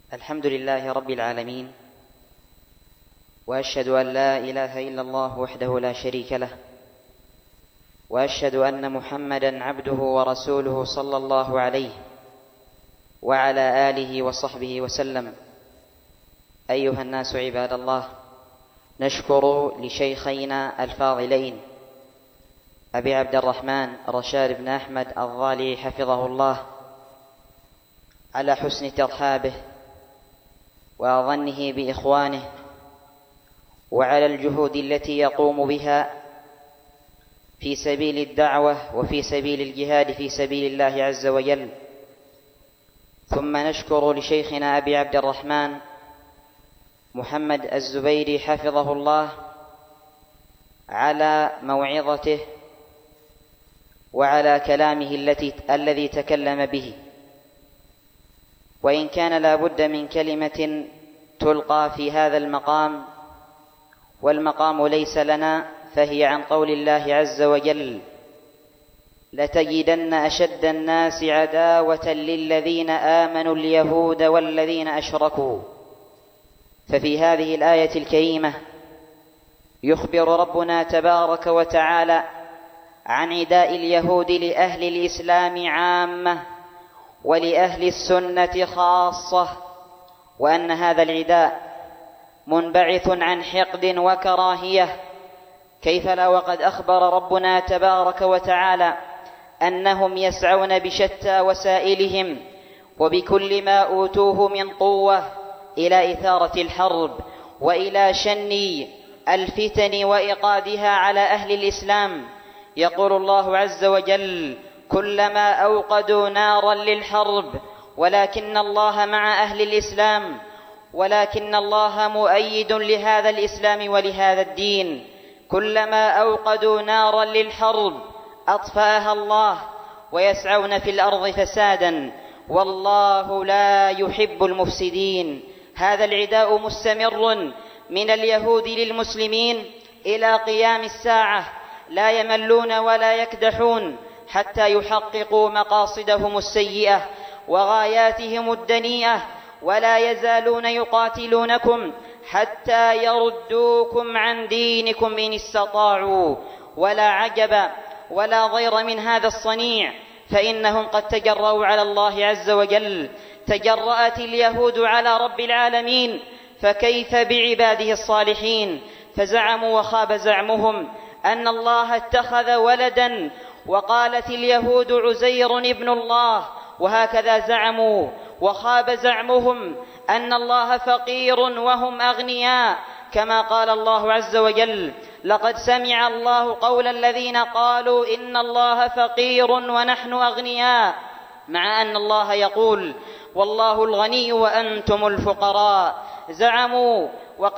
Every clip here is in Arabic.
الحمد لله رب العالمين، وأشهد أن لا إله إلا الله وحده لا شريك له، وأشهد أن محمدا عبده ورسوله صلى الله عليه وعلى آله وصحبه وسلم. أيها الناس عباد الله، نشكر لشيخينا الفاضلين أبي عبد الرحمن رشاد بن أحمد الضالعي حفظه الله على حسن ترحابه وظنه بإخوانه، وعلى الجهود التي يقوم بها في سبيل الدعوة وفي سبيل الجهاد في سبيل الله عز وجل. ثم نشكر لشيخنا أبي عبد الرحمن محمد الزبيري حفظه الله على موعظته وعلى كلامه الذي تكلم به، وإن كان لا بد من كلمة تلقى في هذا المقام، والمقام ليس لنا، فهي عن قول الله عز وجل: لتجدن أشد الناس عداوة للذين آمنوا اليهود والذين أشركوا. ففي هذه الآية الكريمة يخبر ربنا تبارك وتعالى عن عداء اليهود لأهل الإسلام عامة ولأهل السنة خاصة، وأن هذا العداء منبعث عن حقد وكراهية. كيف لا وقد أخبر ربنا تبارك وتعالى أنهم يسعون بشتى وسائلهم وبكل ما أوتوه من قوة إلى إثارة الحرب وإلى شن الفتن وإيقادها على أهل الإسلام. يقول الله عز وجل: كلما أوقدوا نارا للحرب ولكن الله مع أهل الإسلام، ولكن الله مؤيد لهذا الإسلام ولهذا الدين. كلما أوقدوا نارا للحرب أطفأها الله، ويسعون في الأرض فسادا، والله لا يحب المفسدين. هذا العداء مستمر من اليهود للمسلمين إلى قيام الساعة، لا يملون ولا يكدحون حتى يحققوا مقاصدهم السيئة وغاياتهم الدنيئة، ولا يزالون يقاتلونكم حتى يردوكم عن دينكم إن استطاعوا. ولا عجب ولا ضير من هذا الصنيع، فإنهم قد تجرؤوا على الله عز وجل. تجرأت اليهود على رب العالمين، فكيف بعباده الصالحين؟ فزعموا وخاب زعمهم أن الله اتخذ ولدا، وقالت اليهود عزير ابن الله، وهكذا زعموا. وخاب زعمهم أن الله فقير وهم أغنياء، كما قال الله عز وجل: لقد سمع الله قول الذين قالوا إن الله فقير ونحن أغنياء، مع أن الله يقول: والله الغني وأنتم الفقراء. زعموا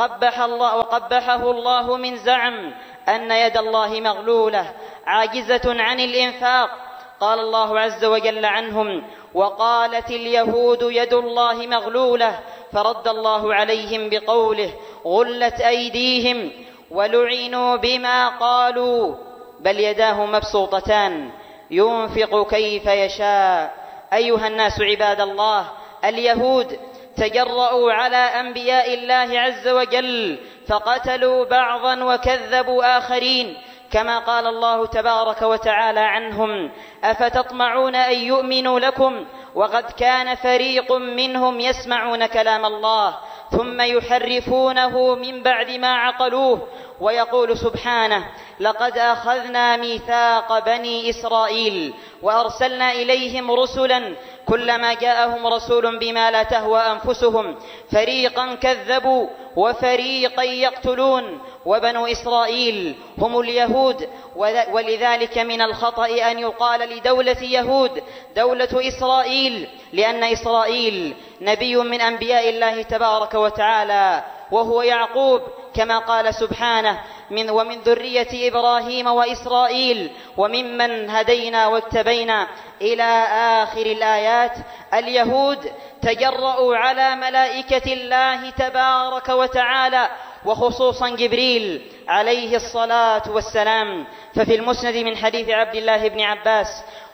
وقبحه الله من زعم أن يد الله مغلولة عاجزة عن الإنفاق. قال الله عز وجل عنهم: وقالت اليهود يد الله مغلولة، فرد الله عليهم بقوله: غلت أيديهم ولعنوا بما قالوا بل يداه مبسوطتان ينفق كيف يشاء. أيها الناس عباد الله، اليهود تجرؤوا على أنبياء الله عز وجل، فقتلوا بعضا وكذبوا آخرين، كما قال الله تبارك وتعالى عنهم: أفتطمعون أن يؤمنوا لكم وقد كان فريق منهم يسمعون كلام الله ثم يحرفونه من بعد ما عقلوه. ويقول سبحانه: لقد أخذنا ميثاق بني إسرائيل وأرسلنا إليهم رسلا كلما جاءهم رسول بما لا تهوى أنفسهم فريقا كذبوا وفريقا يقتلون. وبنو إسرائيل هم اليهود، ولذلك من الخطأ أن يقال لدولة يهود دولة إسرائيل، لأن إسرائيل نبي من أنبياء الله تبارك وتعالى، وهو يعقوب، كما قال سبحانه: ومن ذرية إبراهيم وإسرائيل وممن هدينا واجتبينا، إلى آخر الآيات. اليهود تجرؤوا على ملائكة الله تبارك وتعالى، وخصوصا جبريل عليه الصلاة والسلام. ففي المسند من حديث عبد الله بن عباس: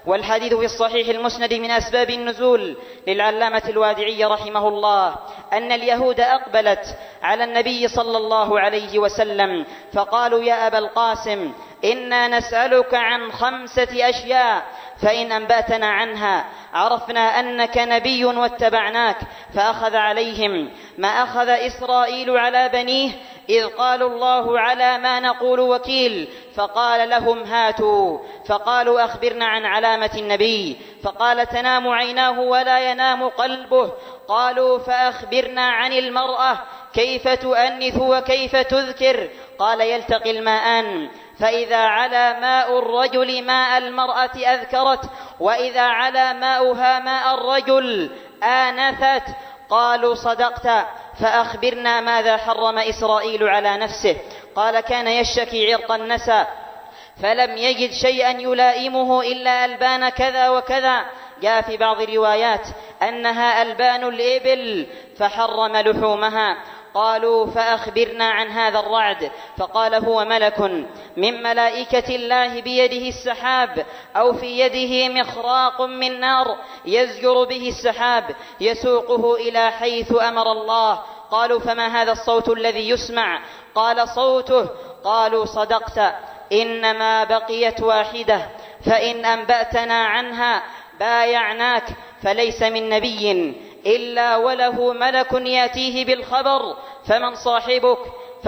والحديث في الصحيح المسند من أسباب النزول للعلامة الوادعي رحمه الله أن اليهود أقبلت على النبي صلى الله عليه وسلم فقالوا: يا أبا القاسم، إنا نسألك عن 5 أشياء، فإن أنبأتنا عنها عرفنا أنك نبي واتبعناك. فأخذ عليهم ما أخذ إسرائيل على بنيه، إذ قالوا: الله على ما نقول وكيل. فقال لهم: هاتوا. فقالوا: أخبرنا عن علامة النبي. فقال: تنام عيناه ولا ينام قلبه. قالوا: فأخبرنا عن المرأة، كيف تؤنث وكيف تذكر؟ قال: يلتقي الماءان، فإذا على ماء الرجل ماء المرأة أذكرت، وإذا على ماؤها ماء الرجل آنثت. قالوا: صدقت. فأخبرنا ماذا حرم إسرائيل على نفسه؟ قال: كان يشتكي عرق النسا فلم يجد شيئا يلائمه إلا ألبان كذا وكذا. جاء في بعض الروايات أنها ألبان الإبل فحرم لحومها. قالوا: فأخبرنا عن هذا الرعد. فقال: هو ملك من ملائكة الله بيده السحاب، أو في يده مخراق من نار يزجر به السحاب يسوقه إلى حيث أمر الله. قالوا: فما هذا الصوت الذي يسمع؟ قال: صوته. قالوا: صدقت، إنما بقيت واحدة، فإن أنبأتنا عنها بايعناك. فليس من نبي إلا وله ملك يأتيه بالخبر، فمن صاحبك؟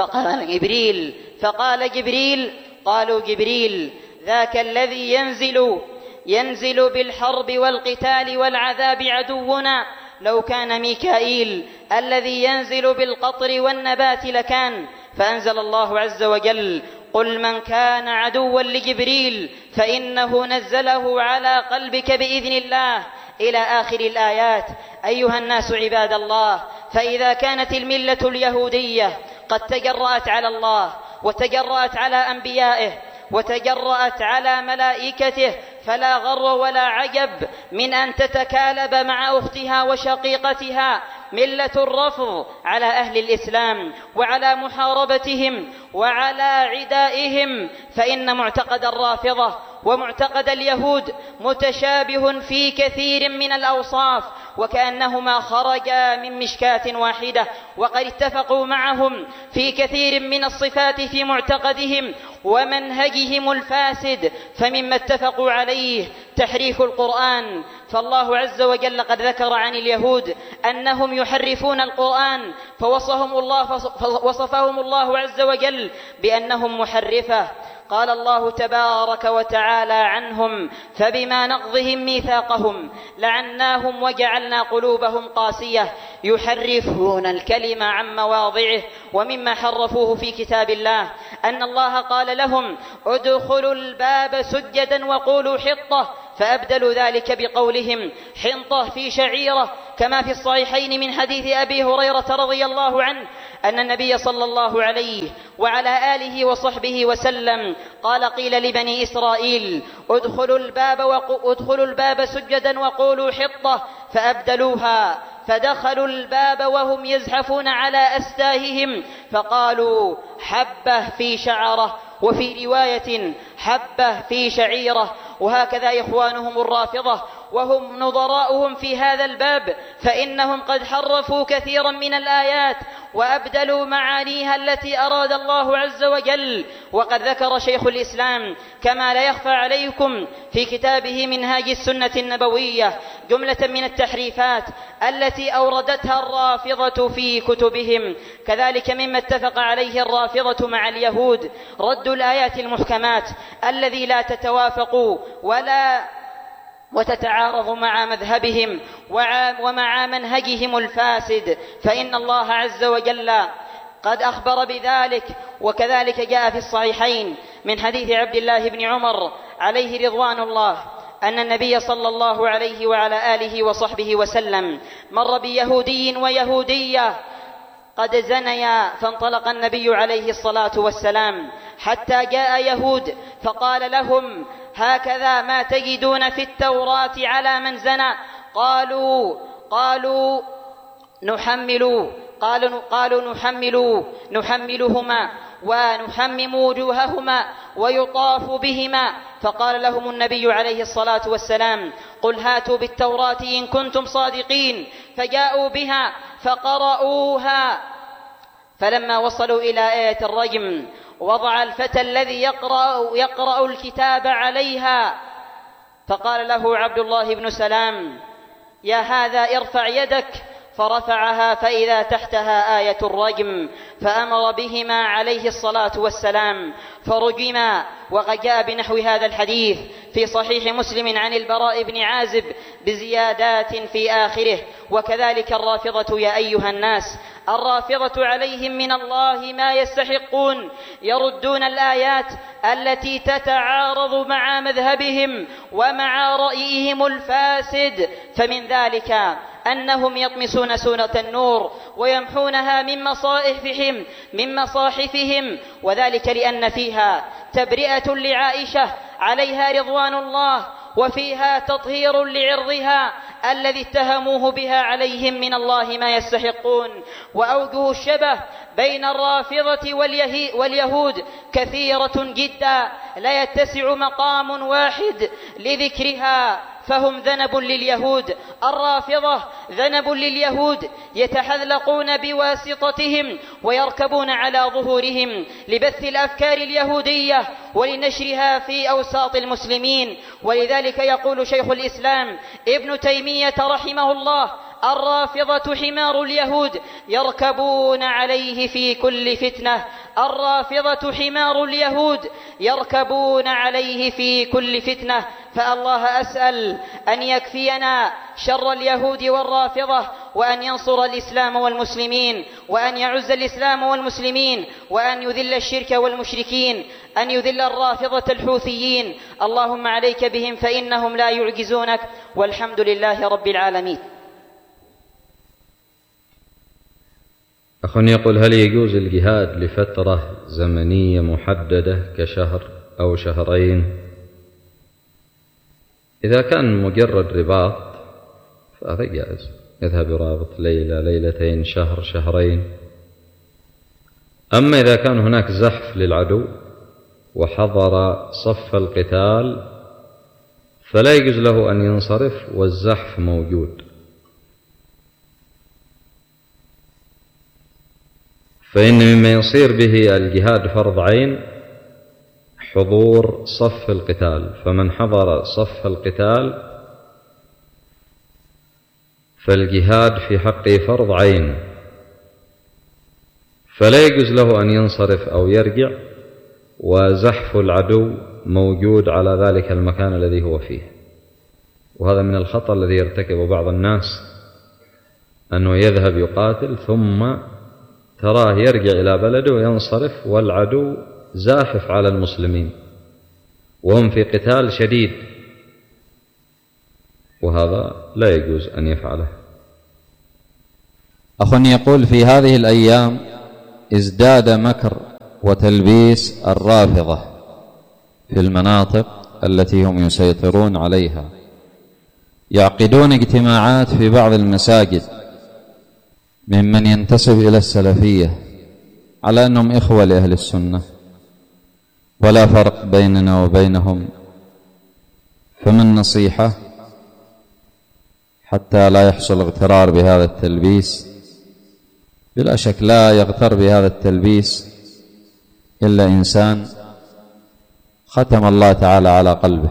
فقال جبريل. قالوا: جبريل ذاك الذي ينزل بالحرب والقتال والعذاب عدونا. لو كان ميكائيل الذي ينزل بالقطر والنبات لكان. فأنزل الله عز وجل: قل من كان عدوا لجبريل فإنه نزله على قلبك بإذن الله، إلى آخر الآيات. أيها الناس عباد الله، فإذا كانت الملة اليهودية قد تجرأت على الله وتجرأت على أنبيائه وتجرأت على ملائكته، فلا غر ولا عجب من أن تتكالب مع أختها وشقيقتها ملة الرفض على أهل الإسلام وعلى محاربتهم وعلى عدائهم. فإن معتقد الرافضة ومعتقد اليهود متشابه في كثير من الأوصاف، وكأنهما خرجا من مشكاة واحدة، وقد اتفقوا معهم في كثير من الصفات في معتقدهم ومنهجهم الفاسد. فمما اتفقوا عليه تحريف القرآن، فالله عز وجل قد ذكر عن اليهود أنهم يحرفون القرآن، وصفهم الله عز وجل بأنهم محرفة. قال الله تبارك وتعالى عنهم: فبما نقضهم ميثاقهم لعناهم وجعلنا قلوبهم قاسية يحرفون الكلم عن مواضعه. ومما حرفوه في كتاب الله أن الله قال لهم: ادخلوا الباب سجدا وقولوا حطة، فأبدلوا ذلك بقولهم حنطة في شعيرة، كما في الصحيحين من حديث أبي هريرة رضي الله عنه أن النبي صلى الله عليه وعلى آله وصحبه وسلم قال: قيل لبني إسرائيل: ادخلوا الباب سجدا وقولوا حطة، فأبدلوها، فدخلوا الباب وهم يزحفون على أستاههم فقالوا: حبة في شعرة، وفي رواية حبة في شعيرة. وهكذا إخوانهم الرافضة وهم نظراؤهم في هذا الباب، فإنهم قد حرفوا كثيرا من الآيات وأبدلوا معانيها التي أراد الله عز وجل. وقد ذكر شيخ الإسلام كما لا يخفى عليكم في كتابه منهاج السنة النبوية جملة من التحريفات التي أوردتها الرافضة في كتبهم. كذلك مما اتفق عليه الرافضة مع اليهود رد الآيات المحكمات الذي لا تتوافق ولا وتتعارض مع مذهبهم ومع منهجهم الفاسد، فإن الله عز وجل قد أخبر بذلك. وكذلك جاء في الصحيحين من حديث عبد الله بن عمر عليه رضوان الله أن النبي صلى الله عليه وعلى آله وصحبه وسلم مر بيهودي ويهودية قد زنيا، فانطلق النبي عليه الصلاة والسلام حتى جاء يهود فقال لهم: هكذا ما تجدون في التوراة على من زنى؟ قالوا: نحمل قالوا نحملهما ونحمم وجوههما ويطاف بهما. فقال لهم النبي عليه الصلاة والسلام: قل هاتوا بالتوراة إن كنتم صادقين. فجاءوا بها فقرأوها. فلما وصلوا إلى آية الرجم وضع الفتى الذي يقرأ الكتاب عليها، فقال له عبد الله بن سلام: يا هذا ارفع يدك. فرفعها فإذا تحتها آية الرجم، فأمر بهما عليه الصلاة والسلام فرجما. وقد جاء بنحو هذا الحديث في صحيح مسلم عن البراء بن عازب بزيادات في آخره. وكذلك الرافضة يا أيها الناس، الرافضة عليهم من الله ما يستحقون، يردون الآيات التي تتعارض مع مذهبهم ومع رأيهم الفاسد. فمن ذلك أنهم يطمسون سورة النور ويمحونها من مصاحفهم، وذلك لأن فيها تبرئة لعائشة عليها رضوان الله، وفيها تطهير لعرضها الذي اتهموه بها عليهم من الله ما يستحقون. وأوجه الشبه بين الرافضة واليهود كثيرة جدا لا يتسع مقام واحد لذكرها. فهم ذنب لليهود، الرافضة ذنب لليهود، يتحذلقون بواسطتهم ويركبون على ظهورهم لبث الأفكار اليهودية ولنشرها في أوساط المسلمين. ولذلك يقول شيخ الإسلام ابن تيمية رحمه الله: الرافضة حمار اليهود يركبون عليه في كل فتنة. الرافضة حمار اليهود يركبون عليه في كل فتنة. فالله أسأل أن يكفينا شر اليهود والرافضة، وأن ينصر الإسلام والمسلمين، وأن يعز الإسلام والمسلمين، وأن يذل الشرك والمشركين، أن يذل الرافضة الحوثيين. اللهم عليك بهم فإنهم لا يعجزونك، والحمد لله رب العالمين. أخ يقول: هل يجوز الجهاد لفترة زمنية محددة كشهر أو شهرين؟ إذا كان مجرد رباط فهذا جائز، يذهب يرابط ليلة ليلتين شهر شهرين. أما إذا كان هناك زحف للعدو وحضر صف القتال فلا يجوز له أن ينصرف والزحف موجود. فإن مما يصير به الجهاد فرض عين حضور صف القتال، فمن حضر صف القتال فالجهاد في حقه فرض عين، فلا يجوز له أن ينصرف أو يرجع وزحف العدو موجود على ذلك المكان الذي هو فيه. وهذا من الخطأ الذي يرتكبه بعض الناس، أنه يذهب يقاتل ثم تراه يرجع إلى بلده وينصرف والعدو زاحف على المسلمين وهم في قتال شديد، وهذا لا يجوز أن يفعله. أخ يقول: في هذه الأيام ازداد مكر وتلبيس الرافضة في المناطق التي هم يسيطرون عليها، يعقدون اجتماعات في بعض المساجد ممن ينتسب إلى السلفية على أنهم إخوة لأهل السنة ولا فرق بيننا وبينهم. فما النصيحة حتى لا يحصل اغترار بهذا التلبيس؟ بلا شك لا يغتر بهذا التلبيس إلا إنسان ختم الله تعالى على قلبه.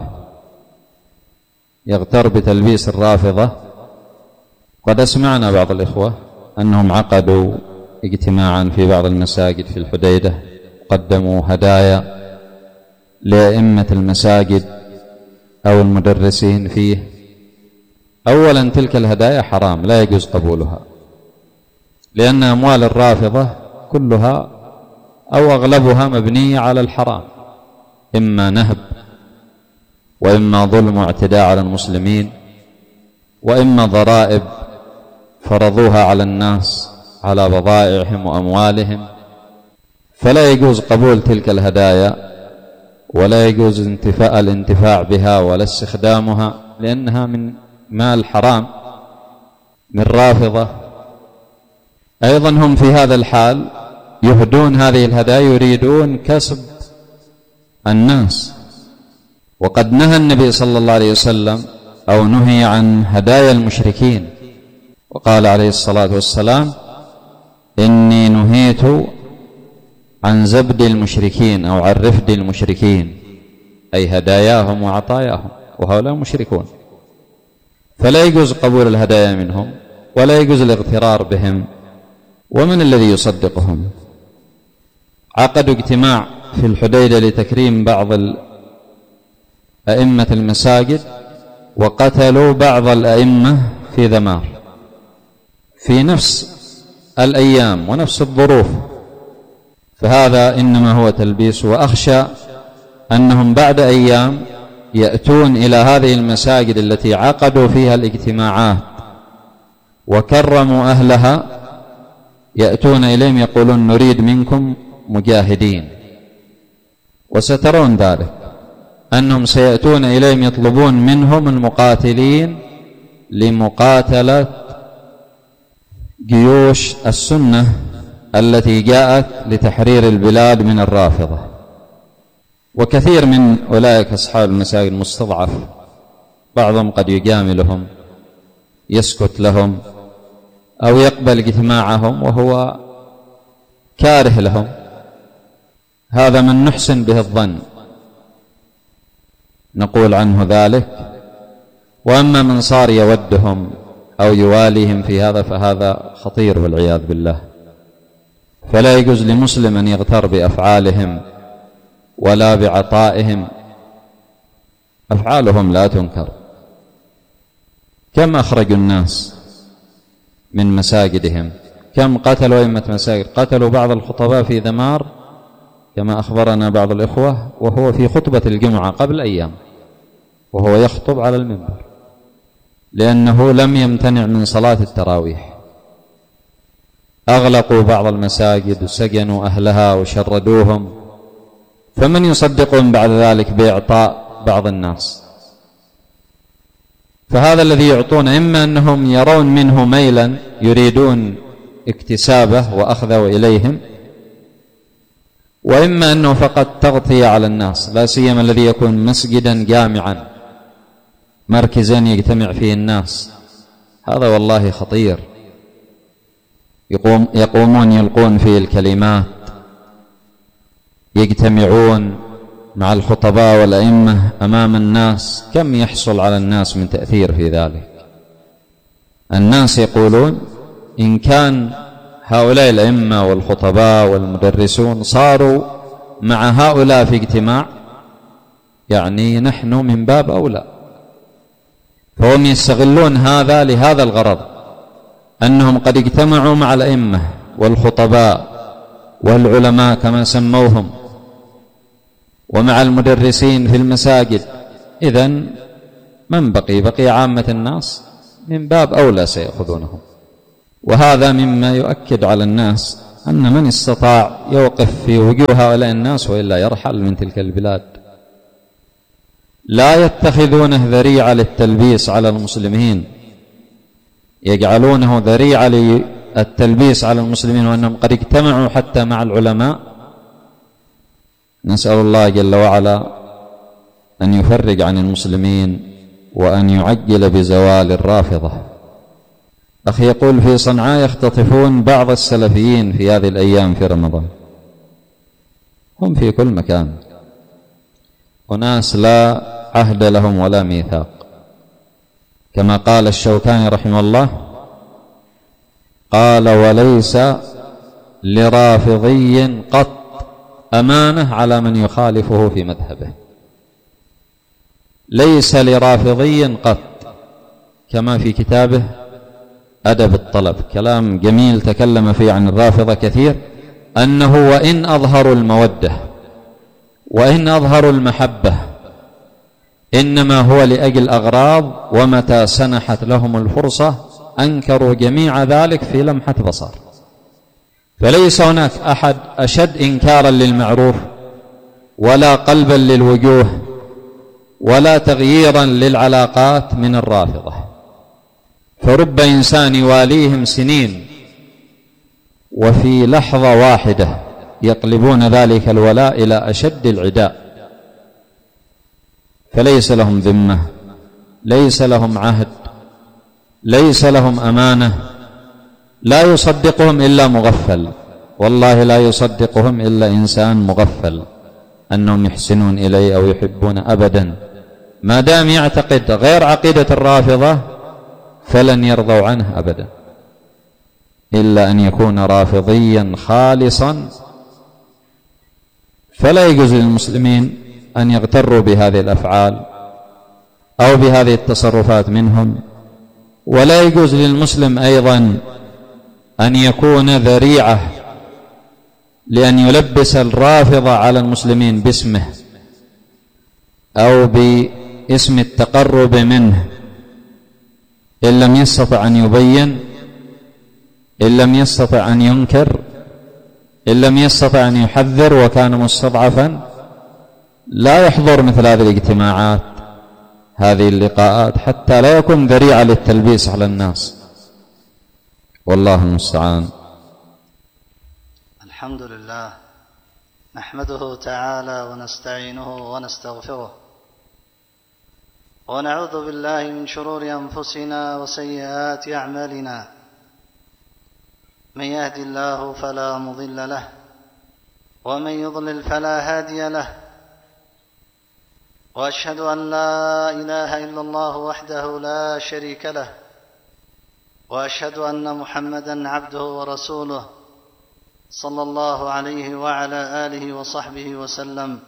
يغتر بتلبيس الرافضة. قد أسمعنا بعض الإخوة أنهم عقدوا اجتماعا في بعض المساجد في الحديدة، قدموا هدايا لأئمة المساجد أو المدرسين فيه. أولا تلك الهدايا حرام، لا يجوز قبولها، لأن أموال الرافضة كلها أو أغلبها مبنية على الحرام، إما نهب وإما ظلم واعتداء على المسلمين وإما ضرائب فرضوها على الناس على بضائعهم وأموالهم. فلا يجوز قبول تلك الهدايا ولا يجوز الانتفاع بها ولا استخدامها، لأنها من مال حرام من رافضة أيضا هم في هذا الحال يهدون هذه الهدايا، يريدون كسب الناس. وقد نهى النبي صلى الله عليه وسلم أو نهي عن هدايا المشركين، وقال عليه الصلاة والسلام: إني نهيت عن زبد المشركين أو عن رفد المشركين، أي هداياهم وعطاياهم، وهؤلاء مشركون، فلا يجوز قبول الهدايا منهم ولا يجوز الاغترار بهم. ومن الذي يصدقهم؟ عقدوا اجتماع في الحديدة لتكريم بعض أئمة المساجد، وقتلوا بعض الأئمة في ذمار في نفس الأيام ونفس الظروف، فهذا إنما هو تلبيس. وأخشى أنهم بعد أيام يأتون إلى هذه المساجد التي عقدوا فيها الاجتماعات وكرموا أهلها، يأتون إليهم يقولون: نريد منكم مجاهدين. وسترون ذلك، أنهم سيأتون إليهم يطلبون منهم المقاتلين لمقاتلة جيوش السنة التي جاءت لتحرير البلاد من الرافضة. وكثير من أولئك أصحاب المساجد مستضعف، بعضهم قد يجاملهم، يسكت لهم، أو يقبل اجتماعهم وهو كاره لهم. هذا من نحسن به الظن نقول عنه ذلك. وأما من صار يودهم أو يواليهم في هذا فهذا خطير والعياذ بالله. فلا يجوز لمسلم أن يغتر بأفعالهم ولا بعطائهم، أفعالهم لا تنكر. كم أخرجوا الناس من مساجدهم، كم قتلوا أئمة مساجد، قتلوا بعض الخطباء في ذمار كما أخبرنا بعض الإخوة وهو في خطبة الجمعة قبل أيام، وهو يخطب على المنبر، لأنه لم يمتنع من صلاة التراويح. أغلقوا بعض المساجد وسجنوا أهلها وشردوهم، فمن يصدقهم بعد ذلك بإعطاء بعض الناس؟ فهذا الذي يعطون إما أنهم يرون منه ميلا يريدون اكتسابه وأخذه إليهم، وإما أنه فقط تغطية على الناس، لا سيما الذي يكون مسجدا جامعا مركزا يجتمع فيه الناس. هذا والله خطير. يقومون يلقون فيه الكلمات، يجتمعون مع الخطباء والأئمة أمام الناس. كم يحصل على الناس من تأثير في ذلك؟ الناس يقولون إن كان هؤلاء الأئمة والخطباء والمدرسون صاروا مع هؤلاء في اجتماع، يعني نحن من باب أولى. فهم يستغلون هذا لهذا الغرض، أنهم قد اجتمعوا مع الأئمة والخطباء والعلماء كما سموهم ومع المدرسين في المساجد. إذن من بقي عامة الناس، من باب أولى سيأخذونهم. وهذا مما يؤكد على الناس أن من استطاع يوقف في وجوه هؤلاء الناس وإلا يرحل من تلك البلاد. لا يتخذونه ذريعة للتلبيس على المسلمين، يجعلونه ذريعة للتلبيس على المسلمين وأنهم قد اجتمعوا حتى مع العلماء. نسأل الله جل وعلا أن يفرج عن المسلمين وأن يعجل بزوال الرافضة. أخي يقول: في صنعاء يختطفون بعض السلفيين في هذه الأيام في رمضان. هم في كل مكان، وناس لا عهد لهم ولا ميثاق، كما قال الشوكاني رحمه الله، قال: وليس لرافضي قط أمانة على من يخالفه في مذهبه. ليس لرافضي قط، كما في كتابه أدب الطلب، كلام جميل تكلم فيه عن الرافضة كثير، أنه وإن أظهروا المودة وإن أظهروا المحبة إنما هو لأجل أغراض، ومتى سنحت لهم الفرصة أنكروا جميع ذلك في لمحة بصر. فليس هناك أحد أشد إنكارا للمعروف ولا قلبا للوجوه ولا تغييرا للعلاقات من الرافضة. فرب إنسان يواليهم سنين وفي لحظة واحدة يقلبون ذلك الولاء إلى أشد العداء، فليس لهم ذمة، ليس لهم عهد، ليس لهم أمانة، لا يصدقهم إلا مغفل، والله لا يصدقهم إلا إنسان مغفل أنهم يحسنون إليه أو يحبون أبدا، ما دام يعتقد غير عقيدة الرافضة فلن يرضوا عنه أبدا، إلا أن يكون رافضيا خالصا. فلا يجوز للمسلمين أن يغتروا بهذه الأفعال أو بهذه التصرفات منهم، ولا يجوز للمسلم أيضا أن يكون ذريعة لأن يلبس الرافضة على المسلمين باسمه أو باسم التقرب منه، إن لم يستطع أن يبين، إن لم يستطع أن ينكر، إن لم يستطع أن يحذر وكان مستضعفا، لا يحضر مثل هذه الاجتماعات، هذه اللقاءات، حتى لا يكون ذريعة للتلبيس على الناس، والله المستعان. الحمد لله، نحمده تعالى ونستعينه ونستغفره، ونعوذ بالله من شرور أنفسنا وسيئات أعمالنا، من يهد الله فلا مضل له، ومن يضلل فلا هادي له، وأشهد أن لا إله إلا الله وحده لا شريك له، وأشهد أن محمدا عبده ورسوله صلى الله عليه وعلى آله وصحبه وسلم.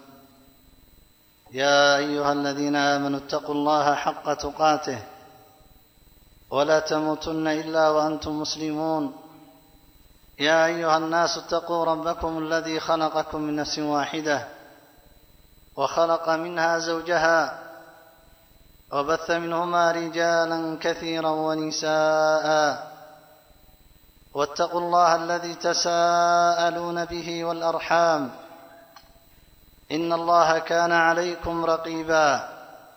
يا أيها الذين آمنوا اتقوا الله حق تقاته ولا تموتن إلا وأنتم مسلمون. يا أيها الناس اتقوا ربكم الذي خلقكم من نفس واحدة وخلق منها زوجها وبث منهما رجالا كثيرا ونساء، واتقوا الله الذي تساءلون به والأرحام، إن الله كان عليكم رقيبا.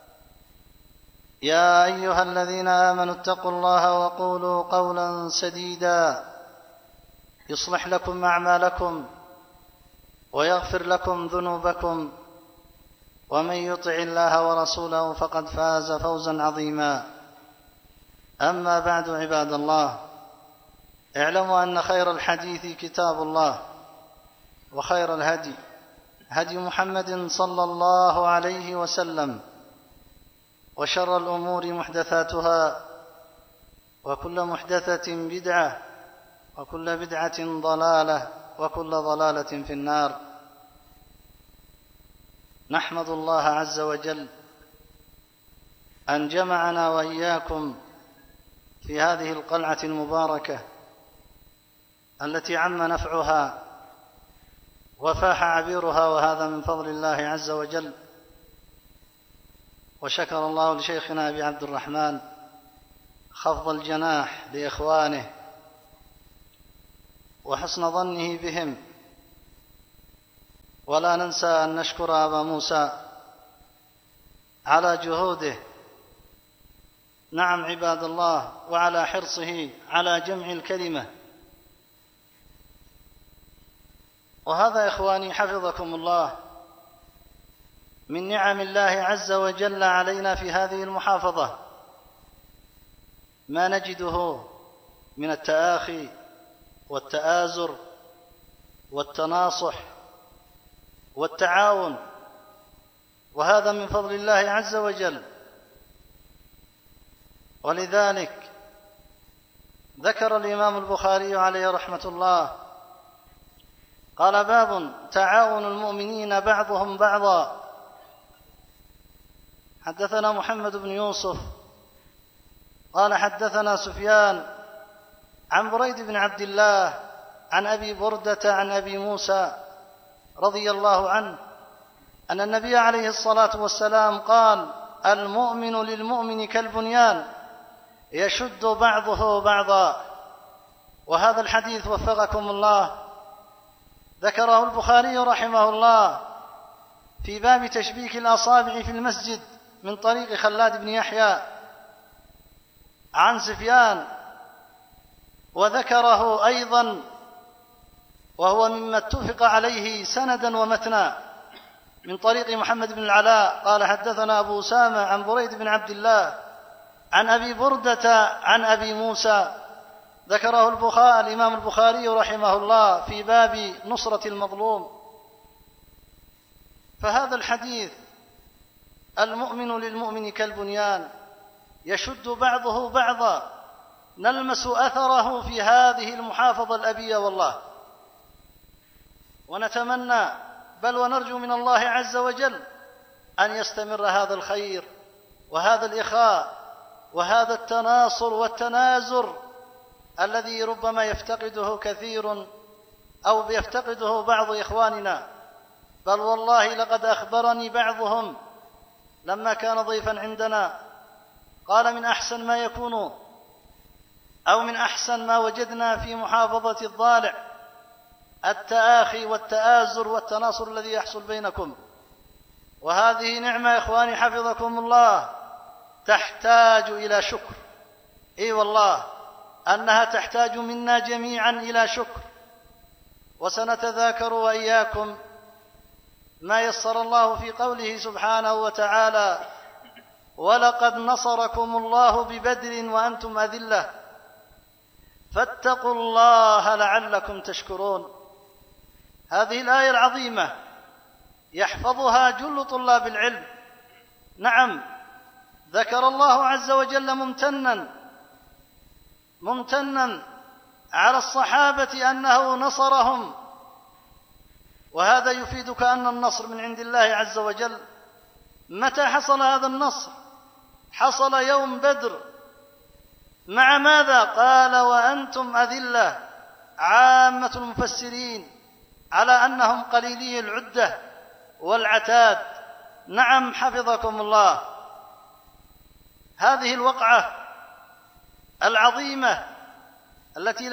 يا أيها الذين آمنوا اتقوا الله وقولوا قولا سديدا يصلح لكم أعمالكم ويغفر لكم ذنوبكم، ومن يطع الله ورسوله فقد فاز فوزا عظيما. أما بعد، عباد الله، اعلموا أن خير الحديث كتاب الله، وخير الهدي هدي محمد صلى الله عليه وسلم، وشر الأمور محدثاتها، وكل محدثة بدعة، وكل بدعة ضلالة، وكل ضلالة في النار. نحمد الله عز وجل أن جمعنا وإياكم في هذه القلعة المباركة التي عم نفعها وفاح عبيرها، وهذا من فضل الله عز وجل. وشكر الله لشيخنا أبي عبد الرحمن خفض الجناح لإخوانه وحسن ظنه بهم، ولا ننسى أن نشكر أبا موسى على جهوده، نعم عباد الله، وعلى حرصه على جمع الكلمة. وهذا إخواني حفظكم الله من نعم الله عز وجل علينا في هذه المحافظة، ما نجده من التآخي والتآزر والتناصح والتعاون، وهذا من فضل الله عز وجل. ولذلك ذكر الإمام البخاري عليه رحمة الله قال: باب تعاون المؤمنين بعضهم بعضا. حدثنا محمد بن يوسف قال حدثنا سفيان عن بريد بن عبد الله عن أبي بردة عن أبي موسى رضي الله عنه أن النبي عليه الصلاة والسلام قال: المؤمن للمؤمن كالبنيان يشد بعضه بعضا. وهذا الحديث وفقكم الله ذكره البخاري رحمه الله في باب تشبيك الأصابع في المسجد من طريق خلاد بن يحيى عن سفيان، وذكره أيضا وهو مما اتفق عليه سندا ومتنا من طريق محمد بن العلاء قال حدثنا أبو أسامة عن بريد بن عبد الله عن أبي بردة عن أبي موسى، ذكره الإمام البخاري رحمه الله في باب نصرة المظلوم. فهذا الحديث المؤمن للمؤمن كالبنيان يشد بعضه بعضا، نلمس أثره في هذه المحافظة الأبية والله، ونتمنى بل ونرجو من الله عز وجل أن يستمر هذا الخير وهذا الإخاء وهذا التناصر والتنازر الذي ربما يفتقده كثير أو يفتقده بعض إخواننا. بل والله لقد أخبرني بعضهم لما كان ضيفا عندنا قال من أحسن ما يكون أو من أحسن ما وجدنا في محافظة الضالع التآخي والتآزر والتناصر الذي يحصل بينكم، وهذه نعمة يا إخواني حفظكم الله تحتاج إلى شكر. إي والله أنها تحتاج منا جميعا إلى شكر. وسنتذاكر وإياكم ما يسر الله في قوله سبحانه وتعالى ولقد نصركم الله ببدر وأنتم أذلة فاتقوا الله لعلكم تشكرون. هذه الآية العظيمة يحفظها جل طلاب العلم. نعم، ذكر الله عز وجل ممتنا على الصحابة أنه نصرهم، وهذا يفيدك أن النصر من عند الله عز وجل. متى حصل هذا النصر؟ حصل يوم بدر. مع ماذا؟ قال وأنتم أذلة. عامة المفسرين على أنهم قليلي العدة والعتاد. نعم حفظكم الله، هذه الوقعة العظيمة التي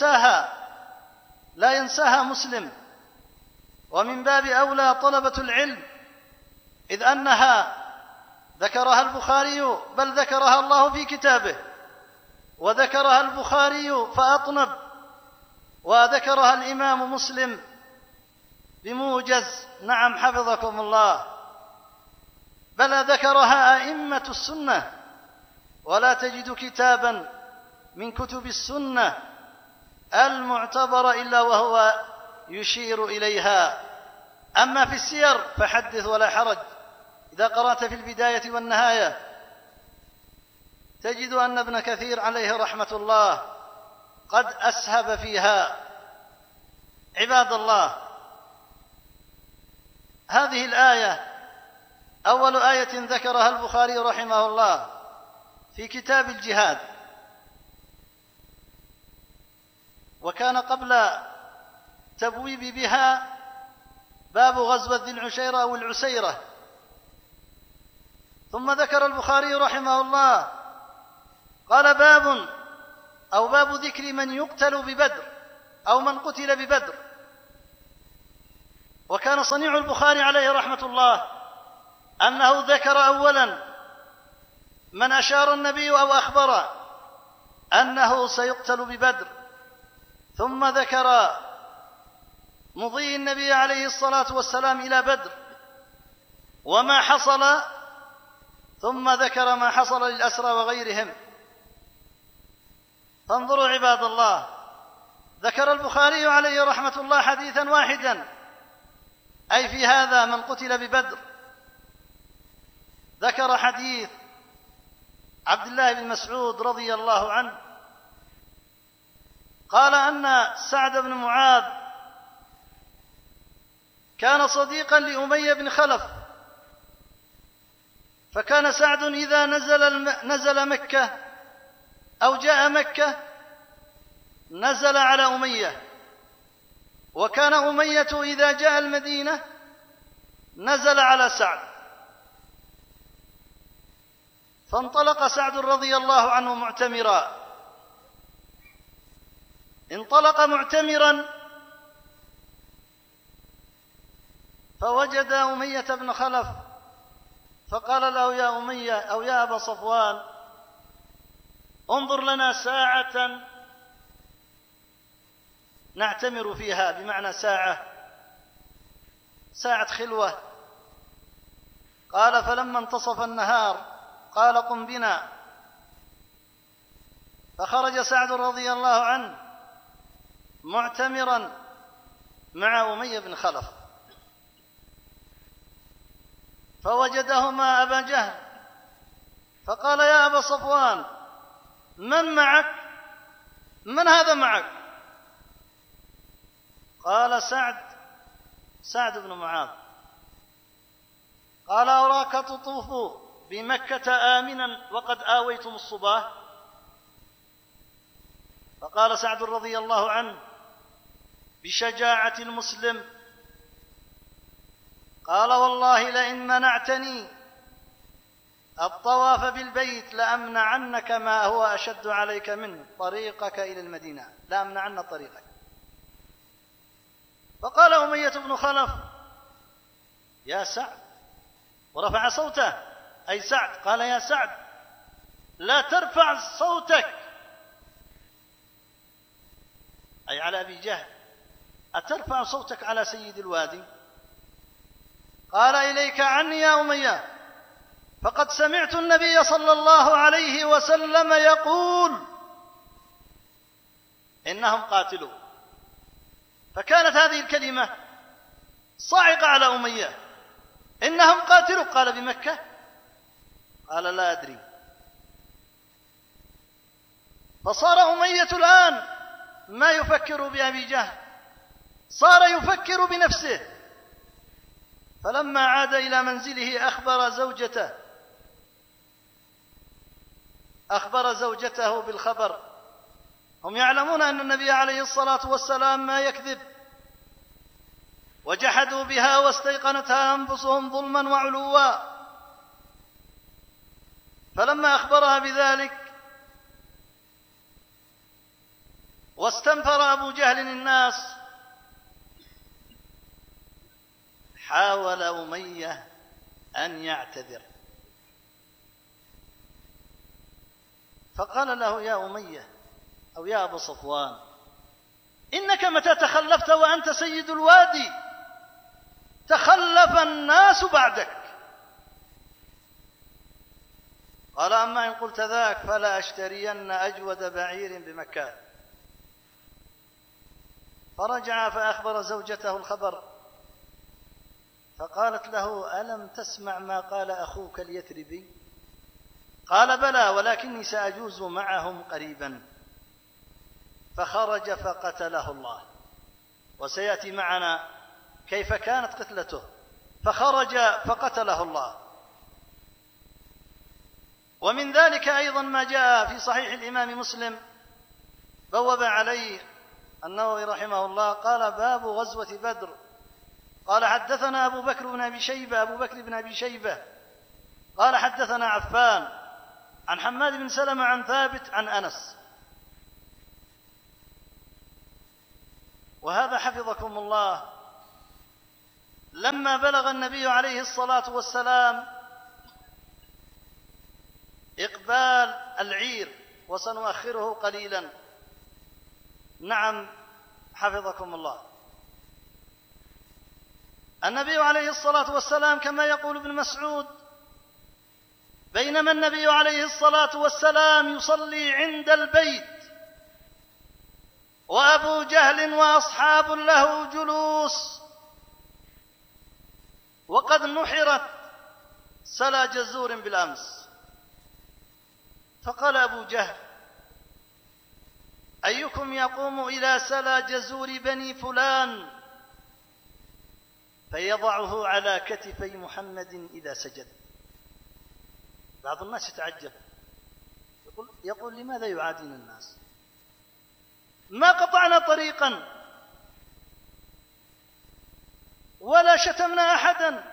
لا ينساها مسلم، ومن باب أولى طلبة العلم، إذ أنها ذكرها البخاري، بل ذكرها الله في كتابه، وذكرها البخاري فأطنب، وذكرها الإمام مسلم بموجز. نعم حفظكم الله، بل ذكرها أئمة السنة، ولا تجد كتابا من كتب السنة المعتبر إلا وهو يشير إليها. أما في السير فحدث ولا حرج، إذا قرأت في البداية والنهاية تجد أن ابن كثير عليه رحمة الله قد أسهب فيها. عباد الله، هذه الآية أول آية ذكرها البخاري رحمه الله في كتاب الجهاد، وكان قبل تبويب بها باب غزوة ذي العشيرة أو العسيرة. ثم ذكر البخاري رحمه الله قال باب ذكر من يقتل ببدر أو من قتل ببدر. وكان صنيع البخاري عليه رحمة الله أنه ذكر أولا من أشار النبي أو أخبر أنه سيقتل ببدر، ثم ذكر مضي النبي عليه الصلاة والسلام إلى بدر وما حصل، ثم ذكر ما حصل للأسرى وغيرهم. فانظروا عباد الله، ذكر البخاري عليه رحمة الله حديثا واحدا، أي في هذا من قتل ببدر. ذكر حديث عبد الله بن مسعود رضي الله عنه قال أن سعد بن معاذ كان صديقا لأمية بن خلف، فكان سعد إذا نزل مكة أو جاء مكة نزل على أمية، وكان أمية إذا جاء المدينة نزل على سعد. فانطلق سعد رضي الله عنه معتمرا، انطلق معتمرا فوجد أمية بن خلف فقال له يا أمية أو يا أبا صفوان انظر لنا ساعة نعتمر فيها، بمعنى ساعة خلوة. قال: فلما انتصف النهار قال: قم بنا. فخرج سعد رضي الله عنه معتمرا مع أمية بن خلف، فوجدهما أبا جهل، فقال: يا أبا صفوان، من معك؟ من هذا معك؟ قال: سعد بن معاذ. قال: أراك تطوف بمكة آمنا وقد آويتم الصباح. فقال سعد رضي الله عنه بشجاعة المسلم: قال: والله لئن منعتني الطواف بالبيت لأمنعنك ما هو أشد عليك منه، طريقك إلى المدينة، لأمنعن طريقك. فقال أمية بن خلف: يا سعد، ورفع صوته، أي سعد، قال: يا سعد، لا ترفع صوتك، أي على أبي جهل، أترفع صوتك على سيد الوادي؟ قال: إليك عني يا أمية، فقد سمعت النبي صلى الله عليه وسلم يقول: إنهم قاتلوا. فكانت هذه الكلمة صاعقة على أمية: إنهم قاتلوا. قال: بمكة؟ قال: لا أدري. فصار أمية الآن ما يفكر بأبي جهل، صار يفكر بنفسه. فلما عاد إلى منزله أخبر زوجته بالخبر. هم يعلمون أن النبي عليه الصلاة والسلام ما يكذب، وجحدوا بها واستيقنتها أنفسهم ظلما وعلوا. فلما أخبرها بذلك واستنفر أبو جهل الناس، حاول أمية أن يعتذر، فقال له: يا أمية، أو يا أبا صفوان، إنك متى تخلفت وأنت سيد الوادي تخلف الناس بعدك. قال: أما إن قلت ذاك فلا أشترين أجود بعير بمكة. فرجع فأخبر زوجته الخبر، فقالت له: ألم تسمع ما قال أخوك اليثربي؟ قال: بلى، ولكني سأجوز معهم قريبا. فخرج فقتله الله، وسيأتي معنا كيف كانت قتلته. فخرج فقتله الله. ومن ذلك أيضا ما جاء في صحيح الإمام مسلم، بوب عليه النووي رحمه الله، قال: باب غزوة بدر. قال: حدثنا أبو بكر بن أبي شيبة قال: حدثنا عفان عن حماد بن سلمة عن ثابت عن أنس. وهذا حفظكم الله لما بلغ النبي عليه الصلاة والسلام إقبال العير، وسنؤخره قليلا. نعم، حفظكم الله. النبي عليه الصلاة والسلام كما يقول ابن مسعود: بينما النبي عليه الصلاة والسلام يصلي عند البيت وأبو جهل وأصحاب له جلوس، وقد نحرت سلا جزور بالأمس. فقال أبو جهل: أيكم يقوم إلى سلا جزور بني فلان فيضعه على كتفي محمد إذا سجد؟ بعض الناس يتعجب، يقول: لماذا يعادينا الناس؟ ما قطعنا طريقا ولا شتمنا أحدا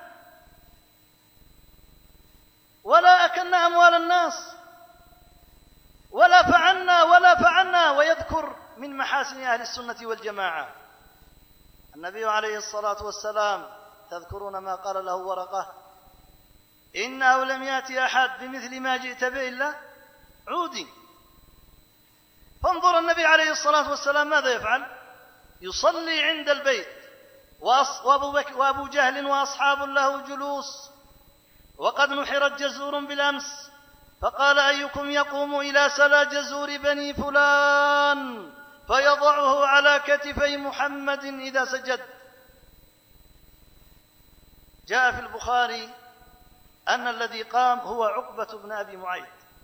ولا أكلنا أموال الناس ولا فعلنا. ويذكر من محاسن أهل السنة والجماعة النبي عليه الصلاة والسلام، تذكرون ما قال له ورقة: إنه لم يأتي أحد بمثل ما جئت به إلا عودي. فانظر النبي عليه الصلاة والسلام ماذا يفعل؟ يصلي عند البيت وأبو جهل وأصحاب له جلوس، وقد نحرت جزور بالأمس، فقال أيكم يقوم إلى سلا جزور بني فلان فيضعه على كتفي محمد إذا سجد. جاء في البخاري أن الذي قام هو عقبة بن أبي معيط،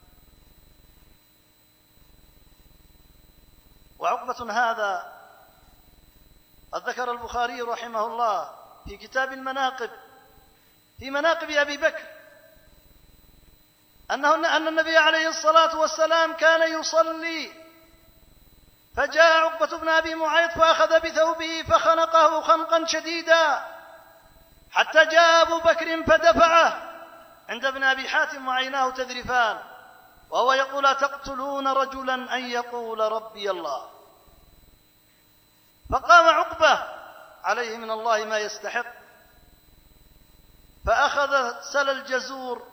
وعقبة هذا قد ذكر البخاري رحمه الله في كتاب المناقب في مناقب أبي بكر أن النبي عليه الصلاة والسلام كان يصلي، فجاء عقبة بن أبي معيط فأخذ بثوبه فخنقه خنقا شديدا حتى جاء أبو بكر فدفعه عند ابن أبي حاتم وعيناه تذرفان، وهو يقول: أتقتلون رجلا أن يقول ربي الله؟ فقام عقبة عليه من الله ما يستحق، فأخذ سل الجزور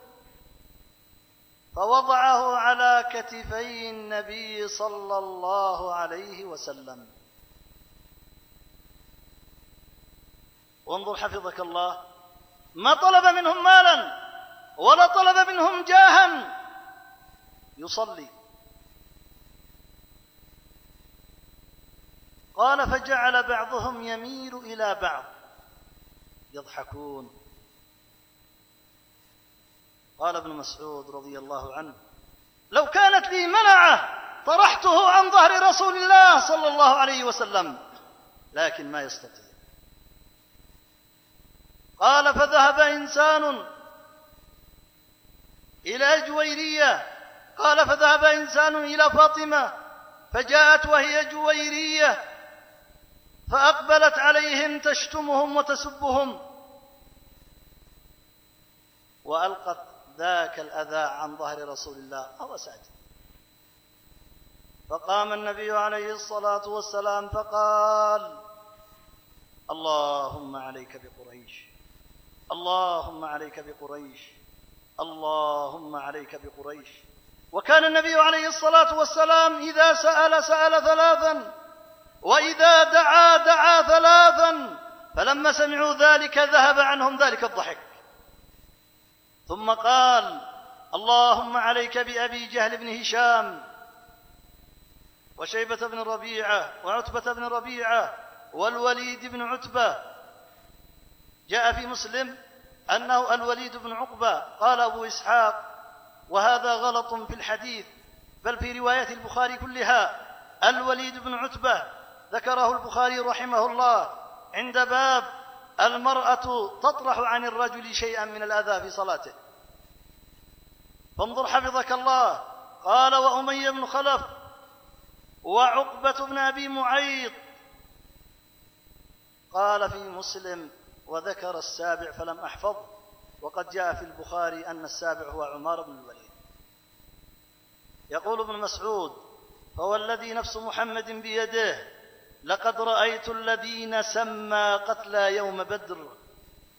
فوضعه على كتفي النبي صلى الله عليه وسلم. وانظر حفظك الله، ما طلب منهم مالا ولا طلب منهم جاها، يصلي. قال: فجعل بعضهم يميل إلى بعض يضحكون. قال ابن مسعود رضي الله عنه: لو كانت لي منعة طرحته عن ظهر رسول الله صلى الله عليه وسلم، لكن ما يستطيع. قال: فذهب إنسان إلى جويرية، قال: فذهب إنسان إلى فاطمة فجاءت وهي جويرية فأقبلت عليهم تشتمهم وتسبهم، وألقت ذاك الأذى عن ظهر رسول الله وهو ساجد. فقام النبي عليه الصلاة والسلام فقال: اللهم عليك بقريش، اللهم عليك بقريش، اللهم عليك بقريش. وكان النبي عليه الصلاة والسلام إذا سأل ثلاثا، وإذا دعا ثلاثا، فلما سمعوا ذلك ذهب عنهم ذلك الضحك. ثم قال: اللهم عليك بأبي جهل بن هشام وشيبة بن ربيعة وعتبة بن ربيعة والوليد بن عتبة. جاء في مسلم أنه الوليد بن عقبة. قال أبو إسحاق: وهذا غلط في الحديث، بل في رواية البخاري كلها الوليد بن عتبة. ذكره البخاري رحمه الله عند باب المرأة تطرح عن الرجل شيئا من الأذى في صلاته. فانظر حفظك الله. قال: وأمية بن خلف وعقبة بن أبي معيط. قال في مسلم: وذكر السابع فلم أحفظ، وقد جاء في البخاري أن السابع هو عمار بن الوليد. يقول ابن مسعود: فوالذي نفس محمد بيده لقد رأيت الذين سمى قتلى يوم بدر